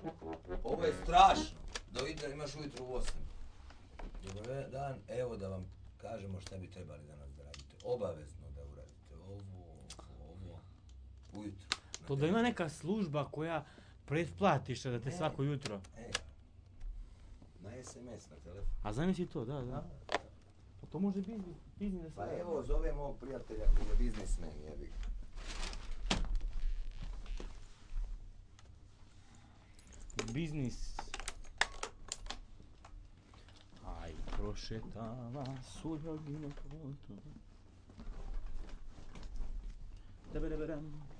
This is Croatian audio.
Ovo je strašno. Do jutra imaš ujutro u 8. Dobar dan, evo da vam kažemo šta bi trebali danas da radite. Obavezno da uradite ovo, ujutro. To da ima neka služba koja pretplatiš da te svako jutro. Na SMS, na telefon. A zamisli to, da. Pa to može biznis. Pa evo, zovem ovog prijatelja koji je biznismen, jebi ga. Biznis. Aj, prošetava suljogine kvotu. Debereberem.